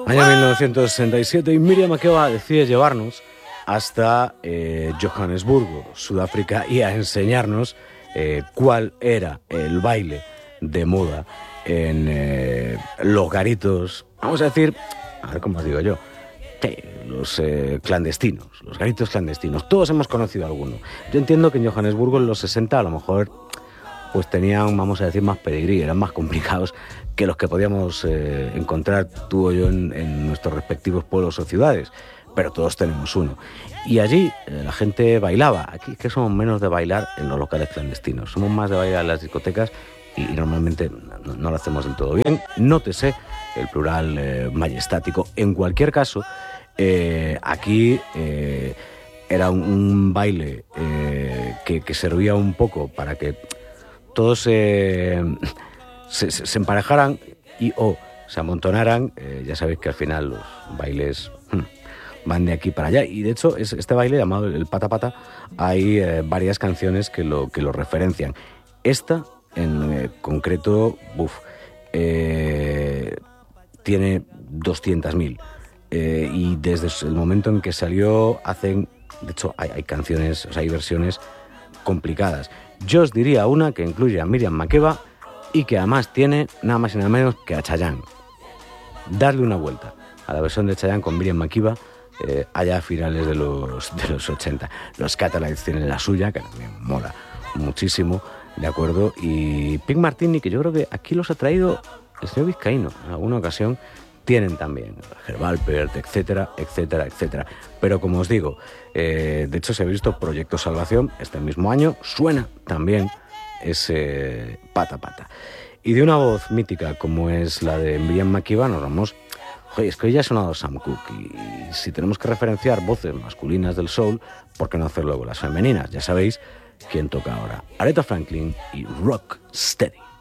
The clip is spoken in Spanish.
Año 1967 y Miriam Makeba decide llevarnos hasta Johannesburgo, Sudáfrica, y a enseñarnos cuál era el baile de moda en los garitos, vamos a decir, a ver cómo os digo yo, los clandestinos, los garitos clandestinos. Todos hemos conocido alguno. Yo entiendo que en Johannesburgo en los 60 a lo mejor pues tenían, vamos a decir, más pedigrí, eran más complicados que los que podíamos encontrar tú o yo en nuestros respectivos pueblos o ciudades, pero todos tenemos uno. Y allí la gente bailaba. Aquí es que somos menos de bailar en los locales clandestinos, somos más de bailar en las discotecas y normalmente no lo hacemos del todo bien. Nótese el plural majestático. En cualquier caso, aquí era un baile que servía un poco para que todos se emparejaran y o se amontonaran. Ya sabéis que al final los bailes van de aquí para allá, y de hecho este baile llamado el pata pata hay varias canciones que lo referencian. Esta en concreto tiene 200.000 y desde el momento en que salió hacen, de hecho hay canciones, o sea, hay versiones complicadas. Yo os diría una que incluye a Miriam Makeba y que además tiene nada más y nada menos que a Chayanne. Darle una vuelta a la versión de Chayanne con Miriam Makeba allá a finales de los 80. Los Catalans tienen la suya, que también mola muchísimo, ¿de acuerdo? Y Pink Martini, que yo creo que aquí los ha traído el señor Vizcaíno en alguna ocasión, tienen también Herbalpert, etcétera, etcétera, etcétera. Pero como os digo, de hecho se ha visto Proyecto Salvación este mismo año, suena también ese pata pata. Y de una voz mítica como es la de Miriam Makeba nos vamos. Oye, es que hoy ya ha sonado Sam Cooke y si tenemos que referenciar voces masculinas del soul, ¿por qué no hacer luego las femeninas? Ya sabéis quién toca ahora. Aretha Franklin y Rock Steady.